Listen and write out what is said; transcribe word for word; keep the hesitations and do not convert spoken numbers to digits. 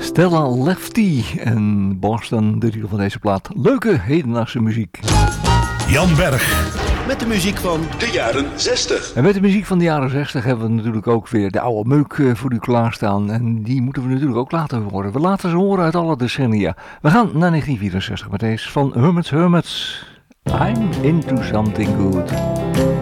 Stella Lefty en Boston, de titel van deze plaat. Leuke hedendaagse muziek. Jan Berg. Met de muziek van de jaren zestig. En met de muziek van de jaren zestig hebben we natuurlijk ook weer de oude meuk voor u klaarstaan. En die moeten we natuurlijk ook laten horen. We laten ze horen uit alle decennia. We gaan naar negentien vierenzestig met deze van Hermits Hermits. I'm into something good.